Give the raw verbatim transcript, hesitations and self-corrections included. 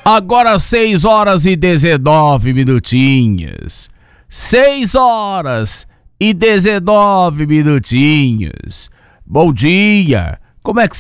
Agora seis horas e dezenove minutinhos. Seis horas e dezenove minutinhos. Bom dia. Como é que